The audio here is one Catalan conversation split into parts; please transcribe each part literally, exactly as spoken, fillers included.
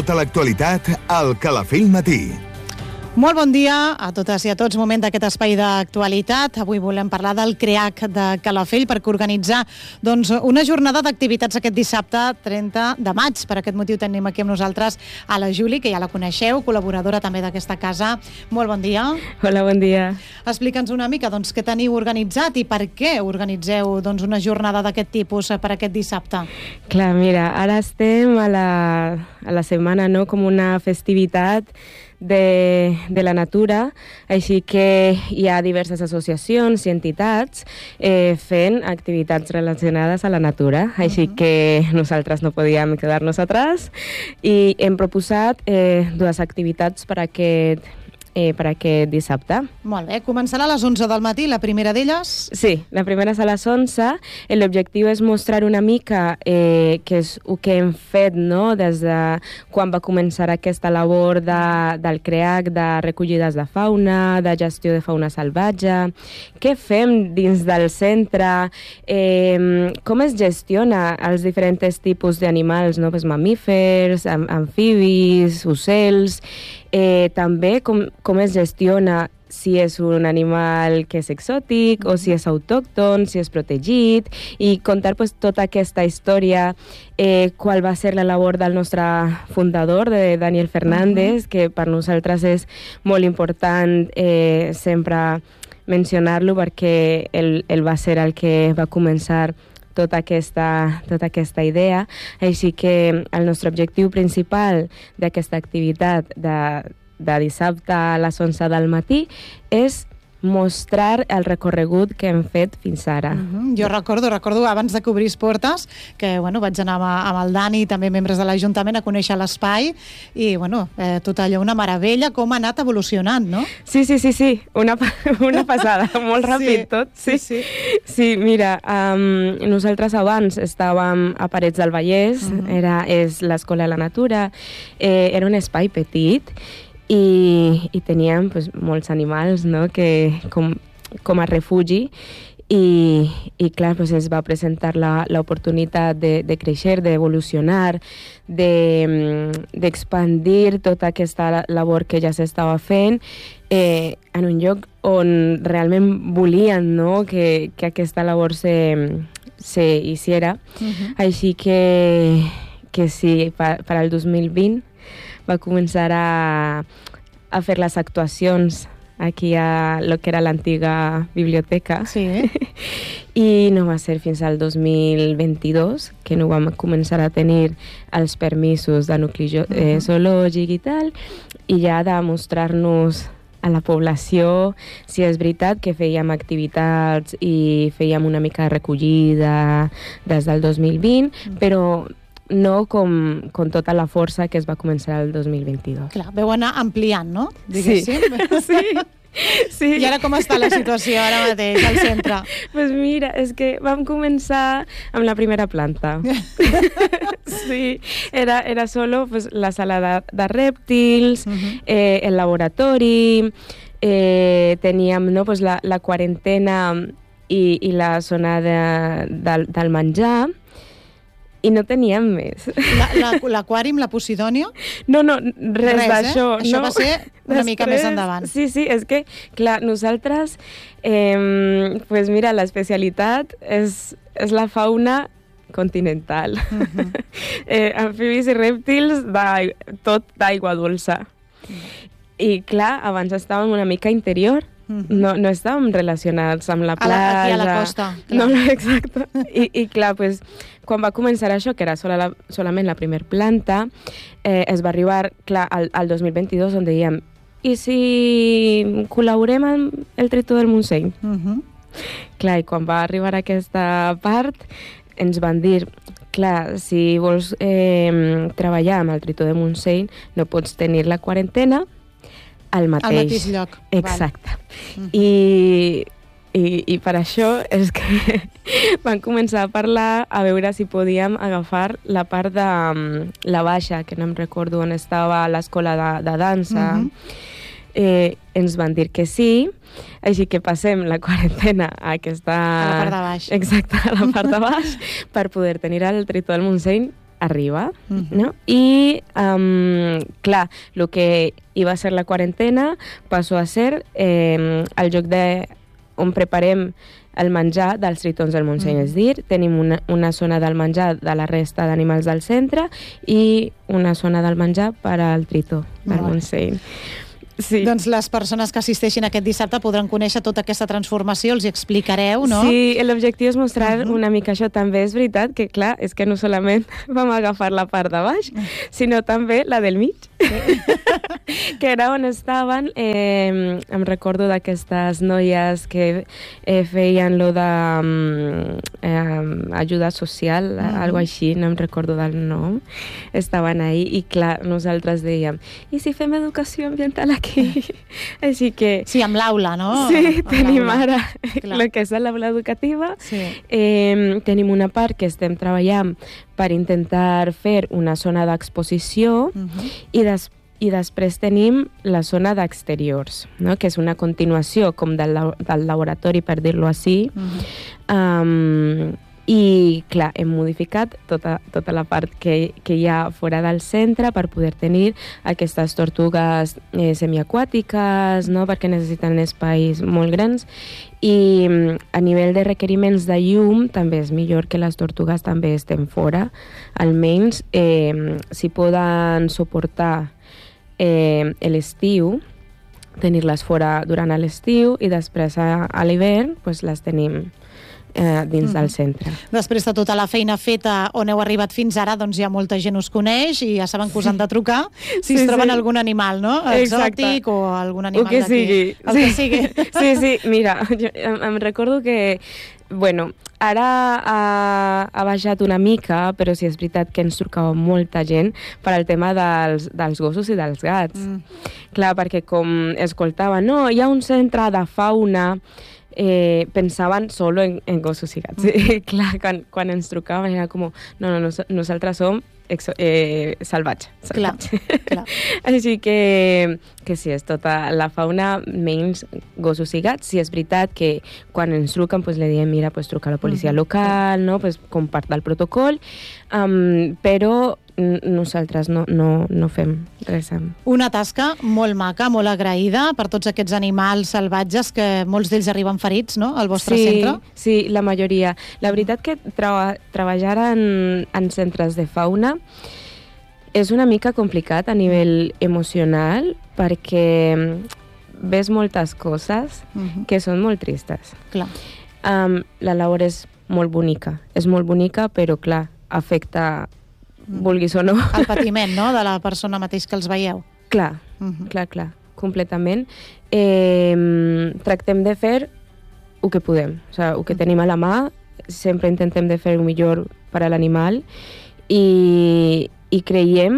Tota l'actualitat al Calafell Matí. Molt bon dia a totes i a tots. Moment d'aquest espai d'actualitat. Avui volem parlar del CREAC de Calafell perquè organitzar doncs, una jornada d'activitats aquest dissabte trenta de maig. Per aquest motiu tenim aquí amb nosaltres a la Juli, que ja la coneixeu, col·laboradora també d'aquesta casa. Molt bon dia. Hola, bon dia. Explica'ns una mica doncs, què teniu organitzat i per què organitzeu doncs, una jornada d'aquest tipus per aquest dissabte. Clar, mira, ara estem a la, a la setmana, no?, com una festivitat de, de la natura, així que hi ha diverses associacions i entitats eh, fent activitats relacionades a la natura, així uh-huh. que nosaltres no podíem quedar-nos atrás i hem proposat eh, dues activitats per aquest Eh, per aquest dissabte. Molt bé, començarà a les onze del matí, la primera d'elles? Sí, la primera és a les onze. L'objectiu és mostrar una mica eh, què és el que hem fet, no?, des de quan va començar aquesta labor de, del CREAC, de recollides de fauna, de gestió de fauna salvatge, què fem dins del centre, eh, com es gestiona els diferents tipus d'animals, no?, pues mamífers, am amfibis, ocells, eh, també com com es gestiona si és un animal que és exòtic o si és autòcton, si és protegit, i contar pues, tota aquesta història, eh, qual va ser la labor del nostre fundador, de Daniel Fernández, uh-huh. que per nosaltres és molt important eh, sempre mencionar-lo perquè ell, ell va ser el que va començar tota aquesta, tota aquesta idea. Així que el nostre objectiu principal d'aquesta activitat de de dissabte a les onze del matí és mostrar el recorregut que hem fet fins ara. Uh-huh. Jo recordo, recordo abans de que obrís portes, que bueno, vaig anar amb, amb el Dani i també membres de l'Ajuntament a conèixer l'espai i bueno, eh, tot allò una meravella, com ha anat evolucionant, no? Sí, sí, sí, sí, una, una passada, molt ràpid sí, tot. Sí, sí. Sí, mira, um, nosaltres abans estàvem a Parets del Vallès, uh-huh. era, és l'Escola de la Natura, eh, era un espai petit, i, i teníem pues, molts animals, no?, que, com, com a refugi i, i clar, pues, es va presentar l'oportunitat de, de créixer, d'evolucionar, d'expandir de, tota aquesta labor que ja s'estava fent eh, en un lloc on realment volien, no?, que, que aquesta labor se, se hiciera. Uh-huh. Així que, que sí, per, per al dos mil vint va començar a, a fer les actuacions aquí a lo que era l'antiga biblioteca. Sí. I no va ser fins al dos mil vint-i-dos que no vam començar a tenir els permisos de nucli eh, zoològic i tal, i ja de mostrar-nos a la població si és veritat que fèiem activitats i fèiem una mica de recollida des del dos mil vint, però no com, com tota la força que es va començar el dos mil vint-i-dos. Clar, veu anar ampliant, no? Diguéssim. Sí, sí. Sí. I ara com està la situació ara mateix al centre? Pues mira, és que vam començar amb la primera planta. Sí, era, era solo pues, la sala de, de rèptils, uh-huh. eh, el laboratori, eh, teníem no, pues, la, la quarantena i, i la zona de, del, del menjar, i no teníem més. L'aquàrium, la, la Posidònia? No, no, res, res d'això. Eh? Això no. va ser una Després, mica més endavant. Sí, sí, és que, clar, nosaltres, eh, pues mira, l'especialitat és, és la fauna continental. Uh-huh. eh, amfibis i rèptils, tot d'aigua dolça. Uh-huh. I clar, abans estàvem una mica interior, uh-huh. no, no estàvem relacionats amb la platja. A la, aquí a la costa. Clar. No, no, exacte. I, i clar, pues, quan va començar això, que era sola la, solament la primera planta, eh, es va arribar, clar, al, al dos mil vint-i-dos, on dèiem, i si col·laborem amb el Tritó del Montseny? Uh-huh. Clar, i quan va arribar aquesta part, ens van dir, clar, si vols eh, treballar amb el Tritó de Montseny, no pots tenir la quarantena al mateix, al mateix lloc. Exacte. Uh-huh. I, i, I per això és que van començar a parlar a veure si podíem agafar la part de um, la baixa, que no em recordo on estava l'escola de, de dansa. Uh-huh. eh, ens van dir que sí, així que passem la quarantena a aquesta... A la part de baix. Exacte, a la part de baix, per poder tenir el Tritó del Montseny arriba, uh-huh. no? I, um, clar, el que iba a ser la quarantena passó a ser eh, el lloc de, on preparem el menjar dels tritons del Montseny. Mm. És dir, tenim una, una zona del menjar de la resta d'animals del centre i una zona del menjar per al tritó del oh. Montseny. Sí. Doncs les persones que assisteixin aquest dissabte podran conèixer tota aquesta transformació, els hi explicareu, no? Sí, l'objectiu és mostrar uh-huh. una mica això. També és veritat que, clar, és que no solament vam agafar la part de baix, sinó també la del mig, sí. que era on estaven, eh, em recordo d'aquestes noies que eh, feien lo de eh, ajuda social, uh-huh. algo així, no em recordo del nom, estaven ahí i, clar, nosaltres dèiem, i si fem educació ambiental aquí? Així que... Sí, amb l'aula, no? Sí, amb tenim ara el que és l'aula educativa. Sí. Eh, tenim una part que estem treballant per intentar fer una zona d'exposició uh-huh. i, des, i després tenim la zona d'exteriors, no? Que és una continuació com del, del laboratori, per dir-lo així. Uh-huh. Um, I, clar, hem modificat tota, tota la part que, que hi ha fora del centre per poder tenir aquestes tortugues eh, semiaquàtiques, no? Perquè necessiten espais molt grans. I a nivell de requeriments de llum també és millor que les tortugues també estem fora. Almenys, eh, si poden suportar eh, l'estiu, tenir-les fora durant l'estiu i després a, a l'hivern pues, les tenim Eh, dins mm. del centre. Després de tota la feina feta on heu arribat fins ara, doncs ja molta gent us coneix i ja saben que us han de trucar si sí, es troben sí. algun animal, no? Exòtic o algun animal d'aquí. Sigui. El que sigui. Sí, sí, mira, jo em, em recordo que bueno, ara ha, ha baixat una mica, però sí és veritat que ens trucava molta gent per al tema dels, dels gossos i dels gats. Mm. Clar, perquè com escoltava, no, hi ha un centre de fauna. Eh, pensaven solo en, en gossos i gats. Mm. Clar, quan, quan ens trucaven era com, no, no, nos, nosaltres som exo, eh, salvatge. salvatge. Clar, clar. Així que, que sí, és tota la fauna, menys gossos i gats. Sí, és veritat que quan ens truquen, pues, li diem, mira, pues, truca a la policia mm-hmm. local, no? Pues, com part del protocol, um, però nosaltres no, no, no fem res. Una tasca molt maca, molt agraïda per tots aquests animals salvatges que molts d'ells arriben ferits, no?, al vostre sí, centre. Sí, la majoria. La veritat que tra- treballar en, en centres de fauna és una mica complicat a nivell emocional perquè ves moltes coses uh-huh. que són molt tristes. Clar. Um, la labor és molt bonica, és molt bonica, però clar, afecta vulguis o no. El patiment, no?, de la persona mateix que els veieu. Clar, uh-huh. clar, clar, completament. Eh, tractem de fer el que podem, o sigui, el que tenim a la mà, sempre intentem de fer el millor per a l'animal i, i creiem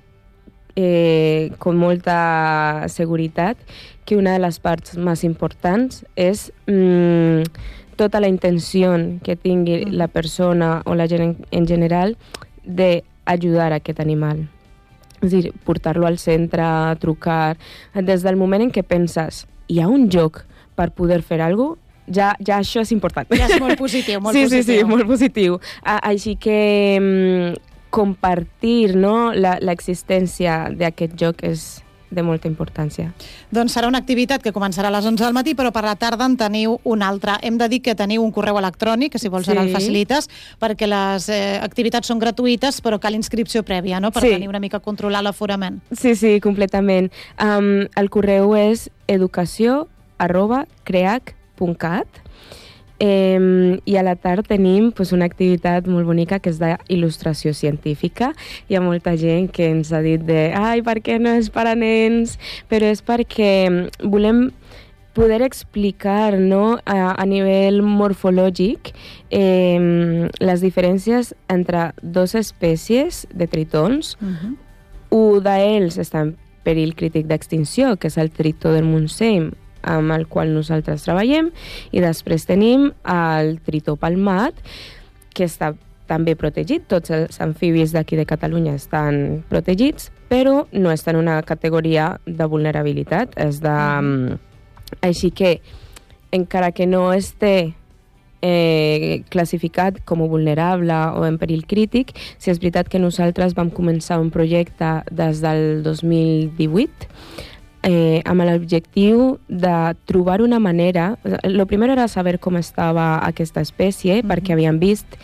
eh, con molta seguretat que una de les parts més importants és mm, tota la intenció que tingui uh-huh. la persona o la gent en, en general de ajudar a aquest animal. És a dir, portar-lo al centre, trucar... Des del moment en què penses hi ha un lloc per poder fer alguna cosa, ja, ja això és important. Ja és molt positiu, molt sí, positiu. Sí, sí, molt positiu. Així que mm, compartir, no, la, l'existència d'aquest lloc és de molta importància. Doncs serà una activitat que començarà a les onze del matí, però per la tarda en teniu una altra. Hem de dir que teniu un correu electrònic, que si vols sí. ara el facilites, perquè les eh, activitats són gratuïtes, però cal inscripció prèvia, no?, per sí. tenir una mica controlar l'aforament. Sí, sí, completament. Um, el correu és educació arroba creac punt cat. Eh, I a la tarda tenim pues, una activitat molt bonica que és d'il·lustració científica. Hi ha molta gent que ens ha dit de ai, per què no és per a nens? Però és perquè volem poder explicar, no, a, a nivell morfològic eh, les diferències entre dues espècies de tritons. Uh-huh. Un d'ells està en perill crític d'extinció, que és el tritó del Montseny, amb el qual nosaltres treballem, i després tenim el tritó palmat, que està també protegit. Tots els amfibis d'aquí de Catalunya estan protegits, però no està en una categoria de vulnerabilitat. És de... Mm. Així que, encara que no esté eh, classificat com a vulnerable o en perill crític. Si és veritat que nosaltres vam començar un projecte des del dos mil divuit eh, amb l'objectiu de trobar una manera. Lo primer era saber com estava aquesta espècie, mm-hmm. perquè havíem vist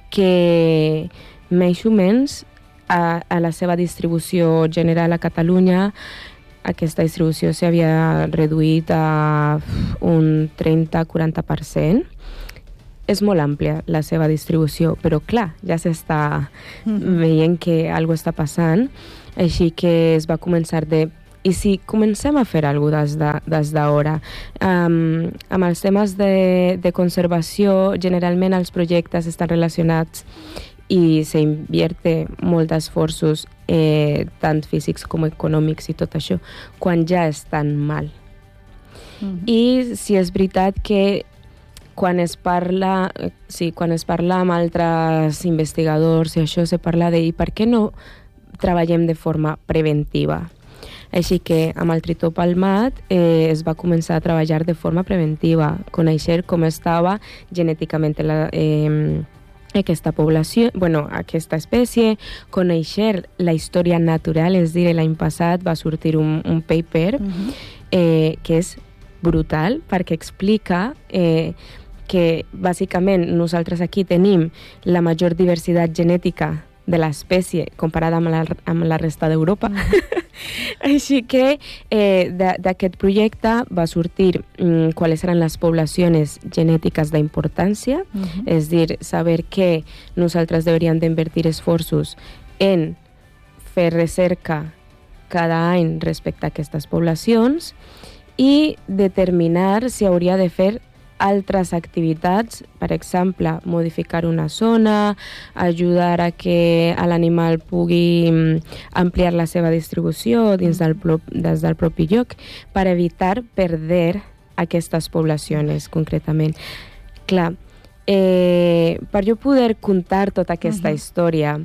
que més o menys a, a la seva distribució general a Catalunya aquesta distribució s'havia reduït a un trenta a quaranta per cent. És molt àmplia la seva distribució, però clar, ja s'està mm-hmm. veient que alguna cosa està passant, així que es va començar de... I si comencem a fer alguna cosa des, de, des d'ara, um, amb els temes de, de conservació, generalment els projectes estan relacionats i s'invierte molt d'esforços, eh, tant físics com econòmics i tot això, quan ja estan mal. Mm-hmm. I si és veritat que quan es parla, sí, quan es parla amb altres investigadors i això se parla de i per què no treballem de forma preventiva. Així que amb el tritó palmat eh, es va començar a treballar de forma preventiva, conèixer com estava genèticament la, eh, aquesta població, bueno, aquesta espècie, conèixer la història natural, és a dir, l'any passat va sortir un, un paper uh-huh. eh, que és brutal perquè explica eh, que bàsicament nosaltres aquí tenim la major diversitat genètica de l'espècie comparada amb la, amb la resta d'Europa. Mm. Així que eh, d'aquest projecte va sortir mm, quales eren les poblacions genètiques d'importància, mm-hmm. és dir, saber que nosaltres hauríem d'invertir esforços en fer recerca cada any respecte a aquestes poblacions i determinar si hauria de fer altres activitats, per exemple, modificar una zona, ajudar a que l'animal pugui ampliar la seva distribució dins del, des del propi lloc per evitar perder aquestes poblacions, concretament. Clar, eh, per jo poder contar tota aquesta uh-huh. història,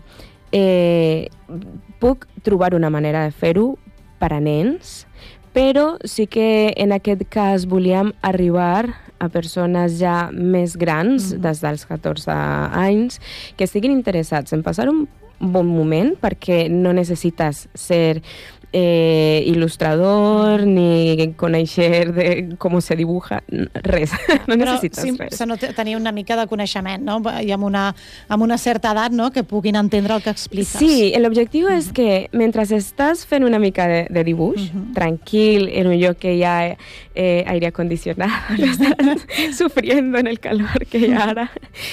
eh, puc trobar una manera de fer-ho per a nens, però sí que en aquest cas volíem arribar a persones ja més grans, mm. des dels catorze anys, que estiguin interessats en passar un bon moment, perquè no necessites ser eh, il·lustrador ni conèixer de com se dibuja, res, no però necessites sí, res. Però tenir una mica de coneixement, no? I amb una, amb una certa edat, no?, que puguin entendre el que expliques. Sí, l'objectiu uh-huh. és que mentre estàs fent una mica de, de dibuix, uh-huh. tranquil, en un lloc que hi ha eh, aire acondicionat, no estàs sufriendo en el calor que hi ha ara,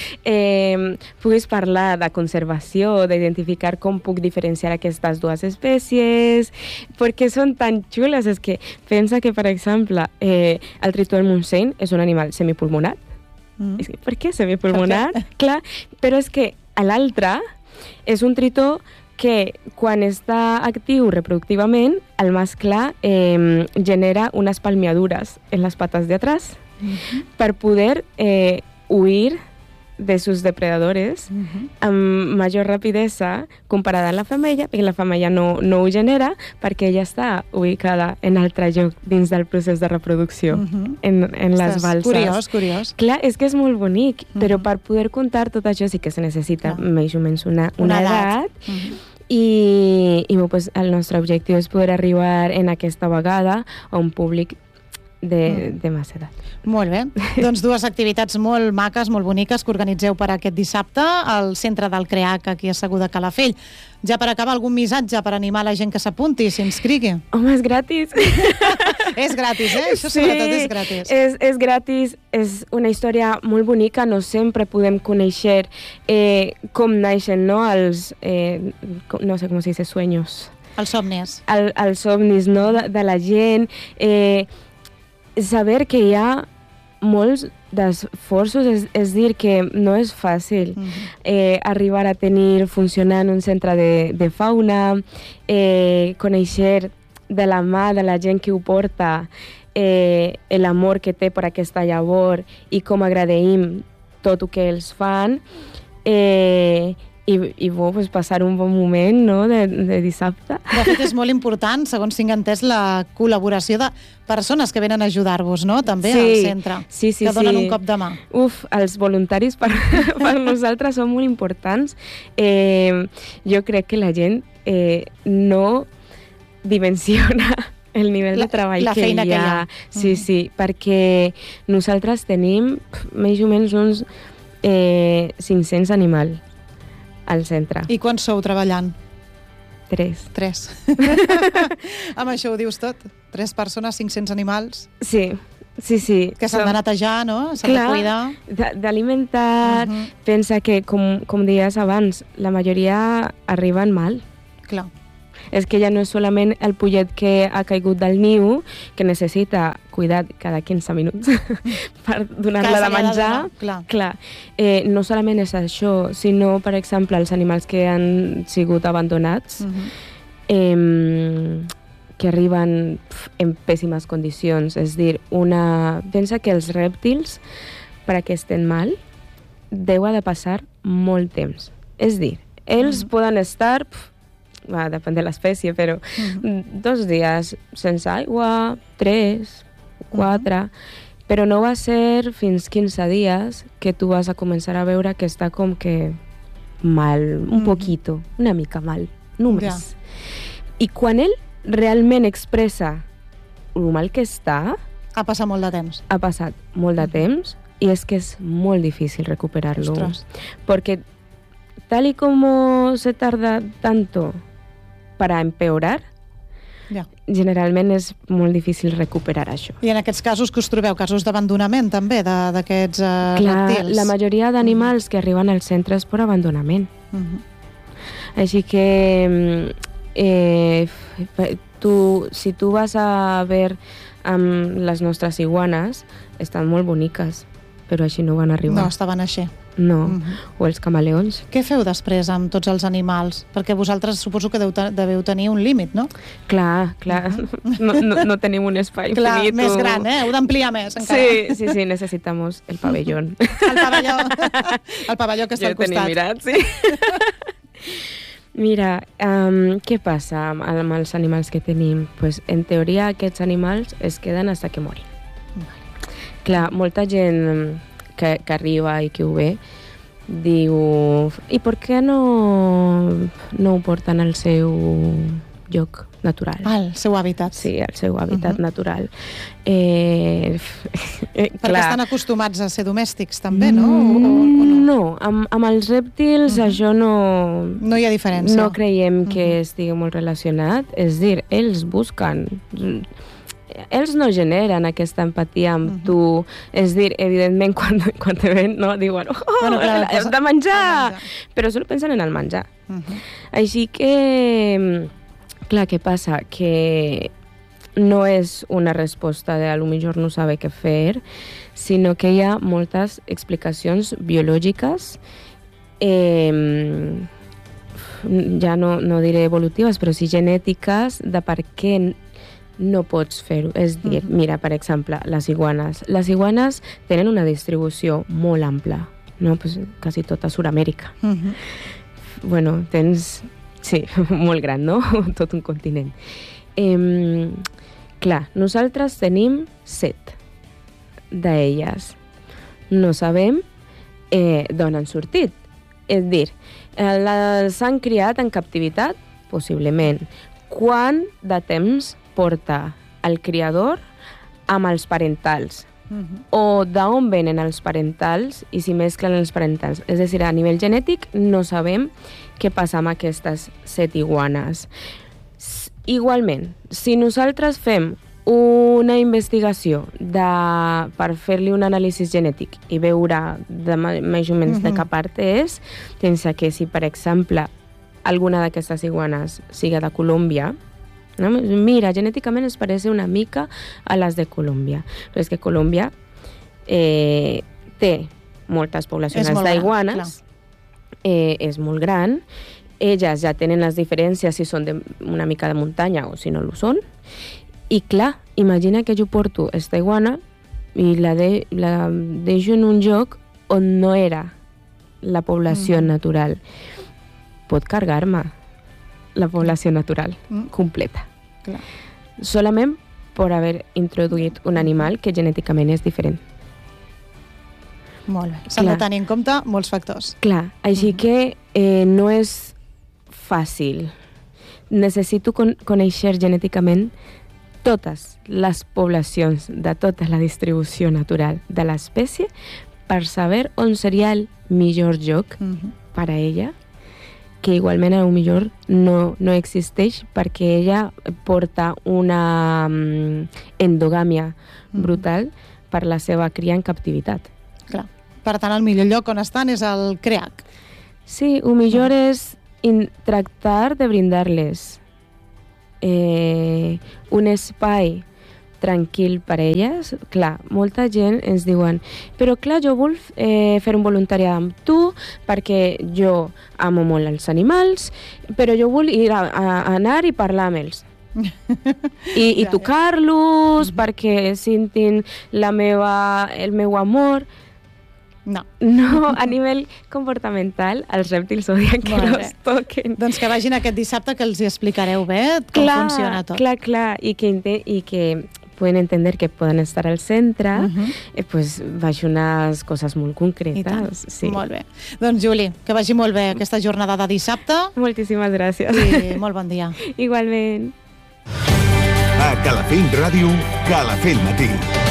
eh, puguis parlar de conservació, d'identificar com puc diferenciar aquestes dues espècies, perquè són tan xules. És que pensa que, per exemple, eh, el tritó del Montseny és un animal semipulmonar. Mm. És que, per què semipulmonar? Clar, però és que l'altre és un tritó que quan està actiu reproductivament, el mascle eh, genera unes palmeadures en les pates de atrás mm-hmm. per poder eh, huir de sus depredadores uh-huh. amb major rapidesa comparada amb la femella, perquè la femella no, no ho genera perquè ella està ubicada en altre lloc dins del procés de reproducció, uh-huh. en, en les balses. Curiós, curiós. Clar, és que és molt bonic, uh-huh. però per poder contar tot això sí que se necessita uh-huh. més o menys una, una, una edat, edat uh-huh. i, i pues, el nostre objectiu és poder arribar en aquesta vegada a un públic de, de massa edat. Molt bé. Doncs dues activitats molt maques, molt boniques, que organitzeu per aquest dissabte al centre del CREAC, aquí a Segur de Calafell. Ja per acabar, algun missatge per animar la gent que s'apunti, s'inscrigui? Home, és gratis. És gratis, eh? Això sobretot sí, és gratis. És, és gratis, és una història molt bonica, no sempre podem conèixer eh, com naixen, no?, els, eh, no sé com se dice, sueños. Els somnis. El, els somnis, no?, de, de la gent. Eh, saber que hi ha molts d'esforços, és, és dir, que no és fàcil uh-huh. eh, arribar a tenir funcionant un centre de, de fauna, eh, conèixer de la mà de la gent que ho porta eh, l'amor que té per aquesta llavor i com agraïm tot el que els fan, eh, i, i bo, pues, passar un bon moment, no?, de, de dissabte. De fet, és molt important, segons tinc entès, la col·laboració de persones que venen a ajudar-vos, no?, també sí, al centre, sí, sí, que donen sí. un cop de mà. Uf, els voluntaris per, per nosaltres són molt importants. Eh, jo crec que la gent eh, no dimensiona el nivell La- de treball la que feina hi ha. que hi ha. Sí, Mhm. sí, perquè nosaltres tenim pf, més o menys uns eh, cinc-cents animals al centre. I quants sou treballant? Tres. Tres. Amb això ho dius tot. Tres persones, cinc-cents animals, Sí, sí, sí. que s'han Som- de netejar, no? S'han de Clar, cuidar. d- d'alimentar. Mhm. Pensa que, com, com deies abans, la majoria arriben mal. Clar. És que ja no és solament el pollet que ha caigut del niu, que necessita cuidat cada quinze minuts per donar-la Cada de se li ha de menjar. donar, clar. Clar. Eh, no solament és això, sinó, per exemple, els animals que han sigut abandonats, Mhm. eh, que arriben pf, en pèssimes condicions. És dir, una... pensa que els rèptils, perquè estan mal, deu de passar molt temps. És dir, ells Mhm. poden estar... Pf, va, depèn de l'espècie, però Mhm. dos dies sense aigua, tres, quatre, però no va ser fins quinze dies que tu vas a començar a veure que està com que mal, un Mhm. poquito, una mica mal, només. Ja. I quan ell realment expressa el mal que està, Ha passat molt de temps. ha passat molt de Mhm. temps i és que és molt difícil recuperarlo. Ostres. Porque tal y como se tarda tanto para empeorar, Ja. generalment és molt difícil recuperar això. I en aquests casos que us trobeu, casos d'abandonament també de- d'aquests uh, Clar, reptils? la majoria d'animals que arriben al centre és per abandonament. Mhm. Així que eh, f- tu, si tu vas a ver amb les nostres iguanes, estan molt boniques, però així no van arribar. No, estaven així. No. Mhm. O els camaleons. Què feu després amb tots els animals? Perquè vosaltres suposo que deu te deveu tenir un límit, no? Clar, clar. No, no, no tenim un espai Clar, infinit. més gran, eh? Heu d'ampliar més, encara. Sí, sí, sí, necesitamos el pabellón. El pavelló, el pavelló que està Ja al el tenim costat. mirat, sí. Mira, um, què passa amb, amb els animals que tenim? Pues, en teoria, aquests animals es queden fins que morin. Clar, molta gent que, que arriba i que ho ve diu, i per què no, no ho porten al seu lloc natural? Ah, el seu hàbitat. Sí, al seu hàbitat Mhm. natural. Eh, eh, Perquè clar. estan acostumats a ser domèstics, també, no? O, o, o no? No, amb, amb els rèptils Mhm. això no... No hi ha diferència. No creiem que Mhm. estigui molt relacionat. És dir, ells busquen... Ells no generen aquesta empatia amb Mhm. tu. És dir, evidentment, quan, quan te ven, no, diuen, oh, Bueno, clar, hem passa- de menjar! de menjar. Però solo pensen en el menjar. Mhm. Així que, clar, què passa? Que no és una resposta de a lo millor no saber què fer, sinó que hi ha moltes explicacions biològiques, eh, ja no, no diré evolutives, però sí genètiques, de per què no pots fer-ho. És dir, Mhm. mira, per exemple, les iguanes. Les iguanes tenen una distribució molt ampla, no? Pues, quasi tota Sud-amèrica. Mhm. Bueno, tens... Sí, molt gran, no? Tot un continent. Eh, clar, nosaltres tenim set d'elles. No sabem eh, d'on han sortit. És dir, eh, les han criat en captivitat? Possiblement. Quant de temps porta el criador amb els parentals? Mhm. O d'on venen els parentals i si mesclen els parentals. És a dir, a nivell genètic no sabem què passa amb aquestes set iguanes. S- Igualment, si nosaltres fem una investigació de, per fer-li un anàlisi genètic i veure de, ma- més o menys de Mhm. què part és, pensa que si, per exemple, alguna d'aquestes iguanes siga de Colòmbia, no? Mira, genèticament es parece una mica a les de Colòmbia. Però és que Colòmbia eh, té moltes poblacions És molt gran, d'iguanes, eh, és molt gran, elles ja tenen les diferències si són de una mica de muntanya o si no ho són, i clar, imagina que jo porto esta iguana i la, de, la deixo en un lloc on no era la població Mm. natural. pot cargar-me la població natural mm. completa. Clar. Solament per haver introduït un animal que genèticament és diferent. Molt bé. S'han de tenir en compte molts factors. Clar, així mm-hmm. que eh, no és fàcil. Necessito con- conèixer genèticament totes les poblacions de tota la distribució natural de l'espècie per saber on seria el millor lloc mm-hmm. per a ella, que igualment a lo millor no, no existeix perquè ella porta una um, endogàmia mm-hmm. brutal per la seva cria en captivitat. Clar. Per tant, el millor lloc on estan és el CREAC. Sí, el millor mm. és in- tractar de brindar-les eh, un espai tranquil per a elles. Clar, molta gent ens diuen però clar, jo vull eh, fer un voluntariat amb tu perquè jo amo molt els animals, però jo vull ir a, a, a anar i parlar amb ells. I, i tocar-los perquè sentin la meva, el meu amor. No. No, a nivell comportamental, els rèptils odien que no es toquen. Doncs que vagin aquest dissabte que els hi explicareu bé com clar, funciona tot. Clar, clar, i que, i que pueden entender que poden estar al centre, uh-huh. eh, pues vaig unes coses molt concretes. Sí. Molt bé. Doncs, Juli, que vagi molt bé aquesta jornada de dissabte. Moltíssimes gràcies. I molt bon dia. Igualment. A Calafell Ràdio, Calafell Matí.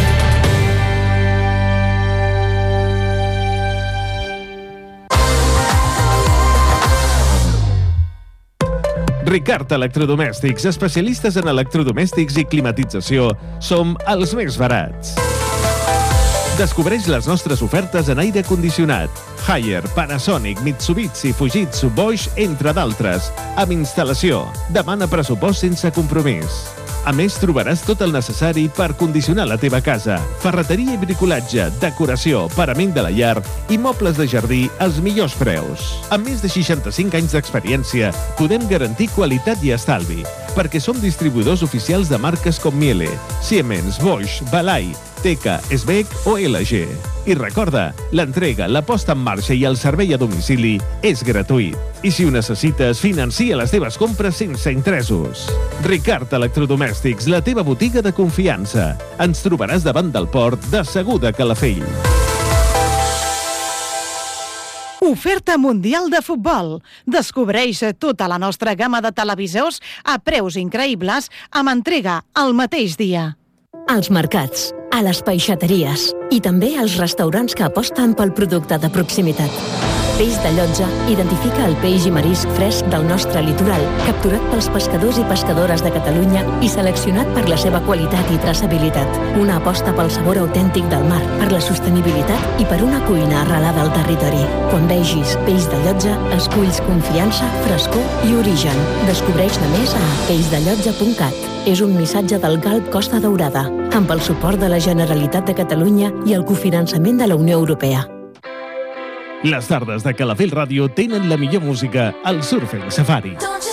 Ricard Electrodomèstics, especialistes en electrodomèstics i climatització, som els més barats. Descobreix les nostres ofertes en aire condicionat. Haier, Panasonic, Mitsubishi, Fujitsu, Bosch, entre d'altres. Amb instal·lació. Demana pressupost sense compromís. A més, trobaràs tot el necessari per condicionar la teva casa. Ferreteria i bricolatge, decoració, parament de la llar i mobles de jardí als millors preus. Amb més de seixanta-cinc anys d'experiència, podem garantir qualitat i estalvi, perquè som distribuïdors oficials de marques com Miele, Siemens, Bosch, Balay, Teka, Sbec o L G. I recorda, l'entrega, la posta en marxa i el servei a domicili és gratuït. I si ho necessites, financia les teves compres sense interessos. Ricard Electrodomèstics, la teva botiga de confiança. Ens trobaràs davant del port de Segur de Calafell. Oferta mundial de futbol. Descobreix tota la nostra gamma de televisors a preus increïbles amb entrega al mateix dia. Als mercats, a les peixateries i també als restaurants que aposten pel producte de proximitat. Peix de Llotja identifica el peix i marisc fresc del nostre litoral, capturat pels pescadors i pescadores de Catalunya i seleccionat per la seva qualitat i traçabilitat. Una aposta pel sabor autèntic del mar, per la sostenibilitat i per una cuina arrelada al territori. Quan vegis Peix de Llotja, esculls confiança, frescor i origen. Descobreix-ne més a peix de llotja punt cat. És un missatge del Galp Costa Daurada, amb el suport de la Generalitat de Catalunya i el cofinançament de la Unió Europea. Les tardes de Calafell Ràdio tenen la millor música al Surfing Safari.